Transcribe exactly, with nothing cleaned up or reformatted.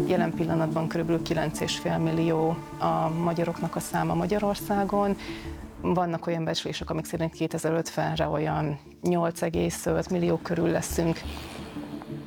Jelen pillanatban kb. kilenc egész öt millió a magyaroknak a száma Magyarországon. Vannak olyan becslések, amik szerint kétezer-ötvenre olyan nyolc egész öt millió körül leszünk.